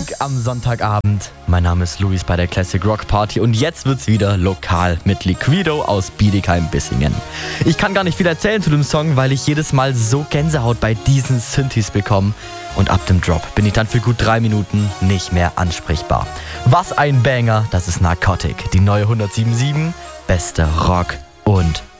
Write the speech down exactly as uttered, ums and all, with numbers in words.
Funk am Sonntagabend. Mein Name ist Luis bei der Classic Rock Party und jetzt wird's wieder lokal mit Liquido aus Bietigheim-Bissingen. Ich kann gar nicht viel erzählen zu dem Song, weil ich jedes Mal so Gänsehaut bei diesen Synthes bekomme. Und ab dem Drop bin ich dann für gut drei Minuten nicht mehr ansprechbar. Was ein Banger, das ist Narcotic, die neue hundertsieben Komma sieben, beste Rock- und